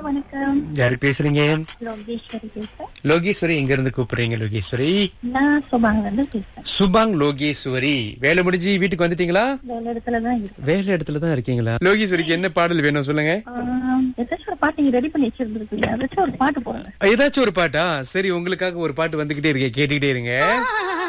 வணக்கம். யாரு பேசுறீங்க? லோகேஸ்வரி பேசுறேன். லோகேஸ்வரி எங்க இருந்து கூப்பிடுறீங்க லோகேஸ்வரி? நான் சுபாங்ல இருந்து பேசுறேன். சுபாங் லோகேஸ்வரி. வேலை முடிஞ்சு வீட்டுக்கு வந்துட்டீங்களா? வேலை இடத்துல தான் இருக்கு. வேலை இடத்துல தான் இருக்கீங்களா? லோகேஸ்வரிக்கு என்ன பாடல் வேணும் சொல்லுங்க. ஏதாச்சும் ஒரு பாட்டு நீங்க ரெடி பண்ணி வச்சிருந்துருக்கீங்க, ஏதாச்சும் ஒரு பாட்டு போடுங்க. ஏதாச்சும் ஒரு பாட்டா? சரி, உங்களுக்காக ஒரு பாட்டு வந்துகிட்டே இருக்கேன், கேட்டுக்கிட்டே இருங்க.